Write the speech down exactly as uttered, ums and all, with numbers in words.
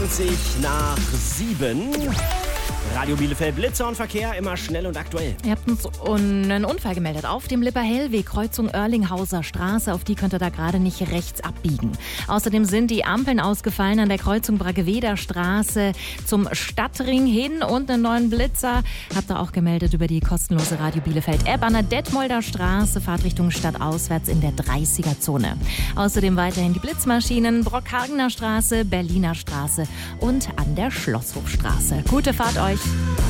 zwanzig nach sieben. Radio Bielefeld, Blitzer und Verkehr, immer schnell und aktuell. Ihr habt uns einen Unfall gemeldet auf dem Lippe-Hellweg, Kreuzung Oerlinghauser Straße. Auf die könnt ihr da gerade nicht rechts abbiegen. Außerdem sind die Ampeln ausgefallen an der Kreuzung Brageweder Straße zum Stadtring hin und einen neuen Blitzer. Habt ihr auch gemeldet über die kostenlose Radio Bielefeld-App an der Detmolder Straße, Fahrtrichtung stadtauswärts in der dreißiger-Zone. Außerdem weiterhin die Blitzmaschinen, Brockhagener Straße, Berliner Straße und an der Schlosshofstraße. Gute Fahrt euch!